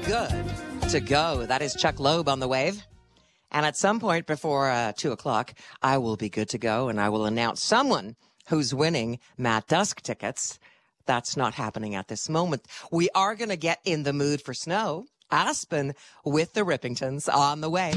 good to go. That is Chuck Loeb on the wave. And at some point before 2 o'clock, I will be good to go, and I will announce someone who's winning Matt Dusk tickets. That's not happening at this moment. We are going to get in the mood for snow. Aspen with the Rippingtons on the way.